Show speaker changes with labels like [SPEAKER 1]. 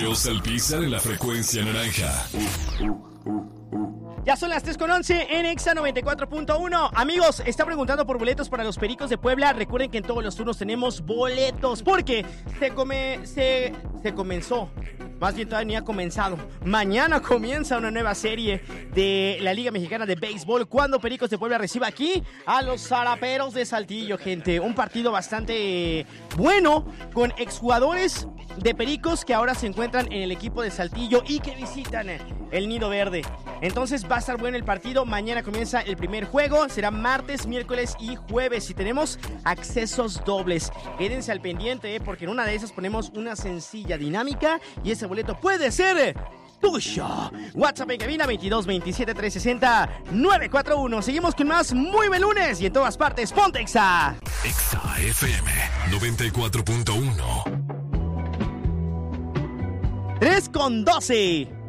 [SPEAKER 1] Ellos alpizan en la frecuencia naranja.
[SPEAKER 2] Ya son las 3:11 en Exa 94.1. Amigos, está preguntando por boletos para los Pericos de Puebla. Recuerden que en todos los turnos tenemos boletos porque se comenzó. Más bien todavía ni ha comenzado. Mañana comienza una nueva serie de la Liga Mexicana de Béisbol cuando Pericos de Puebla reciba aquí a los Zaraperos de Saltillo, gente. Un partido bastante bueno con exjugadores de Pericos que ahora se encuentran en el equipo de Saltillo y que visitan el Nido Verde. Entonces va a estar bueno el partido. Mañana comienza el primer juego. Será martes, miércoles y jueves. Y tenemos accesos dobles. Quédense al pendiente, porque en una de esas ponemos una sencilla dinámica y ese boleto puede ser tuyo. WhatsApp en cabina 22 27 360 941. Seguimos con más. Muy buen lunes y en todas partes ponte Exa.
[SPEAKER 1] Exa FM 94.1.
[SPEAKER 2] 3:12.